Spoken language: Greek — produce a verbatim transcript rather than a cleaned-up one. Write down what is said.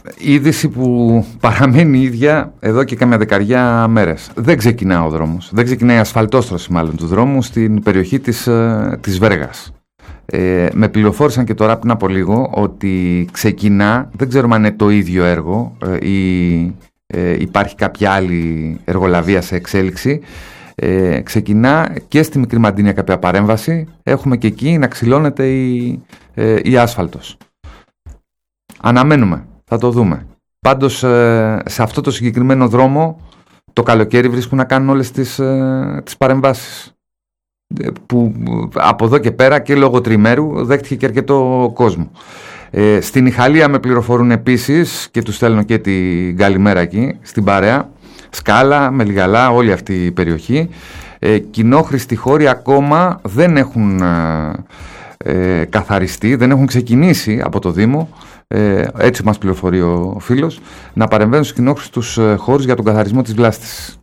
είδηση που παραμένει ίδια εδώ και κάμια δεκαριά μέρες. Δεν ξεκινά ο δρόμος, δεν ξεκινάει η ασφαλτόστρωση μάλλον του δρόμου στην περιοχή της, της Βέργας. Ε, με πληροφόρησαν και τώρα πριν από λίγο ότι ξεκινά, δεν ξέρουμε αν είναι το ίδιο έργο ε, ή ε, υπάρχει κάποια άλλη εργολαβία σε εξέλιξη. Ε, ξεκινά και στη Μικρή Μαντίνια κάποια παρέμβαση. Έχουμε και εκεί να ξυλώνεται η, ε, η άσφαλτος. Αναμένουμε, θα το δούμε. Πάντως ε, σε αυτό το συγκεκριμένο δρόμο το καλοκαίρι βρίσκουν να κάνουν όλες τις, ε, τις παρεμβάσεις, που από εδώ και πέρα και λόγω τριμέρου δέχτηκε και αρκετό κόσμο. Ε, στην Ιχαλία με πληροφορούν επίσης και τους στέλνω και την καλημέρα εκεί στην παρέα. Σκάλα, Μελιγαλά, όλη αυτή η περιοχή. Ε, κοινόχρηστοι χώροι ακόμα δεν έχουν ε, καθαριστεί, δεν έχουν ξεκινήσει από το Δήμο, ε, έτσι μας πληροφορεί ο φίλος, να παρεμβαίνουν στους κοινόχρηστους χώρους για τον καθαρισμό της βλάστησης.